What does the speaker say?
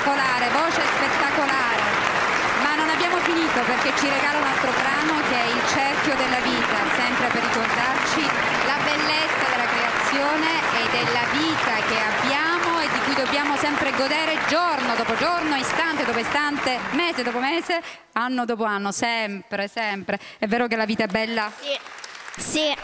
spettacolare, voce spettacolare. Ma non abbiamo finito perché ci regala un altro brano che è Il cerchio della vita, sempre per ricordarci la bellezza della creazione e della vita che abbiamo e di cui dobbiamo sempre godere giorno dopo giorno, istante dopo istante, mese dopo mese, anno dopo anno, sempre, sempre. È vero che la vita è bella? Sì. Sì.